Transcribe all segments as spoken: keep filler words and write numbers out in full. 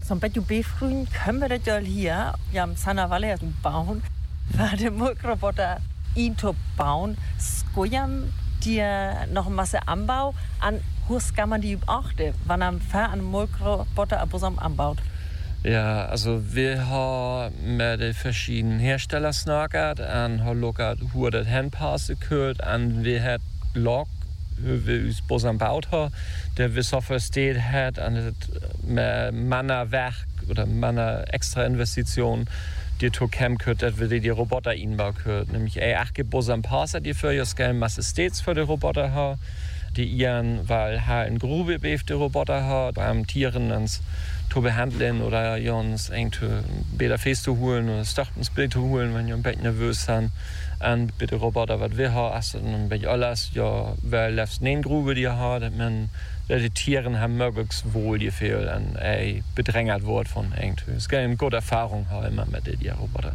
so ein bisschen befrühen, können wir das ja hier, ja, am Sanavalle bauen, für den Mulchroboter ihn zu bauen, skojam dir noch eine Masse Anbau an, wo kann man die beachten, wenn man für einen Mulchroboter ein anbaut? Ja, also wir haben mit den verschiedenen Herstellern snakert und haben geschaut, wie das hinpassen könnte. Und wir haben Log, wie wir uns Bosam gebaut haben, der wir so versteht hat, und das mit meiner Werk oder meiner extra Investition, die zu kämen könnte, dass wir die, die Roboter einbauen können. Nämlich ein acht Bosam passen, die für ihr Skellen Majestäts für die Roboter haben, die ihren, weil halt ein Grube beefte Roboter haben, beim Tieren ans zu behandeln oder uns irgendwie Bäder festzuholen oder das Dach ins Bild zu holen, wenn ihr ein bisschen nervös seid. Und bitte Roboter, was wir haben, also ein bisschen alles, ja, weil das eine Grube, die ihr habt, dass man, dass die Tiere haben möglichst wohl gefühlt und ey, bedrängert wird von irgendwie. Es gibt eine gute Erfahrung haben immer mit den Roboter.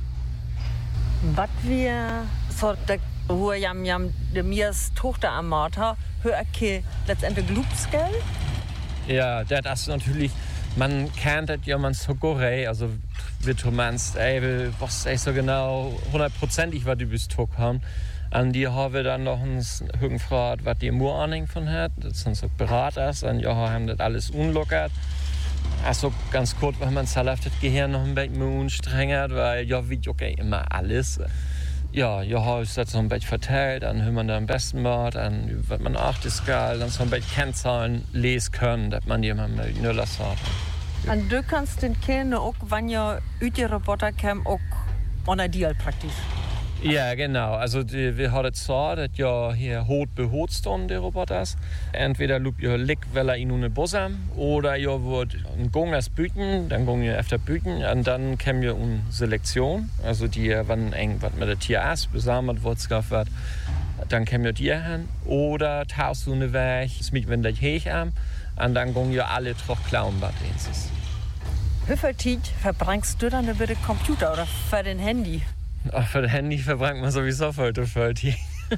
Was wir so, wo jam jam de mirs Tochter am Mord haben, hör ich letztendlich Glubsgell? Ja, das ist natürlich. Man kennt das ja man so gut, also wie du meinst, ey, was ist so genau hundertprozentig, was die bis Tuck haben. Und die haben wir dann noch uns gefragt, was die Mur Ahnung von hat. Das sind so Berater, und ja, haben das alles unlockert. Also ganz kurz, weil man selbst das Gehirn noch ein bisschen unstrengert, weil ja, wie okay, immer alles. Ja, ja, habe ich das so ein bisschen verteilt, dann hören man da am besten mal, dann wird man achtet geil, dann so ein bisschen Kennzahlen lesen können, dass man jemand mal Nüller hat. Und du kannst den Kindern auch, wenn ihr die Roboter kommen, auch ohne Deal praktisch. Ja, genau. Also die, wir haben es so, dass ja hier hot behotst die Roboter. Entweder lupt ihr lick, weil er in eine Bossam, oder ihr wird ein Gong als Büten, dann gong ihr öfter Büten, und dann kämen wir eine Selektion. Also die, wenn irgendwas mit der Tier ist, besammelt wird, wird, dann kämen wir die hin. Oder tauchst du eine Weg, es mit wenn der Hech am, und dann gong ihr alle drauf klauen, was ist. Wie viel Zeit verbringst du dann über den Computer oder für den Handy? Ach, für das Handy verbringt man sowieso voll zu viel.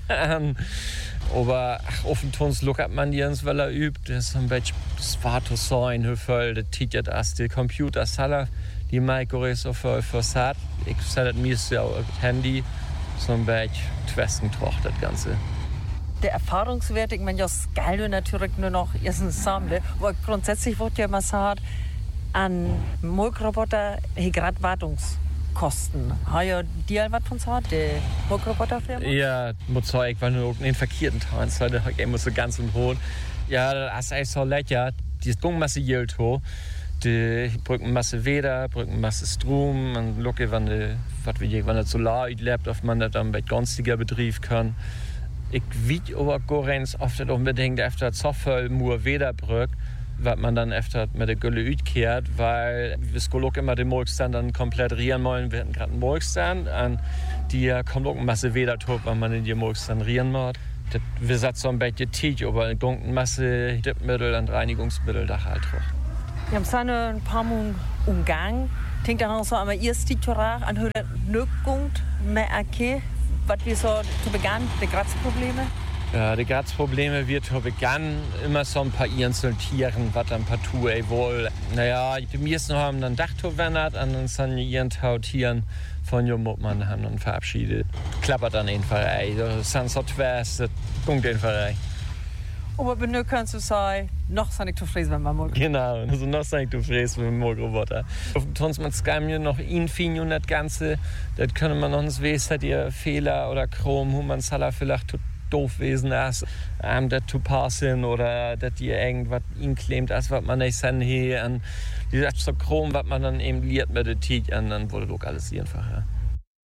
Aber ach, auf dem Tons lockert man die uns, weil er übt. Das ist ein bisschen schwer zu sein, wie viel das Ticket ist. Die Computer selber, die Mikro ist so viel versat. Ich sage mir ja auch das Handy, so ein bisschen twesten troch das Ganze. Der Erfahrungswert, ich meine, das Geile natürlich nur noch erstens sammeln. Aber grundsätzlich wird ja immer gesagt, an Mulchroboter hier gerade Wartungs. Kosten. Hat ja die was von so die Mulchroboterfirma? Ja, muss sagen, ich war nur in den verkehrten Teilen, da ich immer so ganz und rot. Ja, das ist echt so lecker. Die Gungmasse Geld ho, die brücken Masse Weder, brücken Masse Strom, man lucke, wenn die, was wie wenn das Solar lebt, auf man das dann bei günstiger Betrieb kann. Ich wieg aber Gorenz oft unbedingt efter Zoffel nur Weder brück, was man dann öfter mit der Gülle ütkehrt, weil wir skolok immer den Molkstand dann komplett rieren wollen. Wir hatten gerade einen Molkstand und die kommt auch eine Masse Weder tot, wenn man in die Molkstand rieren muss. Wir setzen so ein bisschen Tisch, aber eine Masse Dipmittel und Reinigungsmittel da halt drauf. Wir haben es ein paar Mal umgegangen. Ich denke dann auch so einmal erst die Torach an der Nöckung mehr okay, was wir so zu begannen, die Grazprobleme. Ja, die Grazprobleme wird zu Beginn immer so ein paar einzelne Tieren, was dann partout ey wohl. Naja, die meisten haben dann Dach verwendet und dann sind ihren Tieren von Jumbo-Mann haben dann verabschiedet. Klappert dann einfach ey. Das sind so zwei, das kommt einfach ey. Aber wenn du kannst du sagen, noch sind ich zufrieden, wenn man morgen. Genau, also noch sind ich zufrieden, wenn man morgen Roboter. Sonst man skam noch infin und das Ganze, das können man noch nicht wissen, ihr Fehler oder Chrom, wo man Salah vielleicht tut. Doof gewesen ist, ähm, das zu passen oder dass die irgendwas ihn klemmt, als was man nicht sehen hier. Und dieses so Chrom, was man dann eben liert mit der Tiet, und dann wurde doch alles einfacher.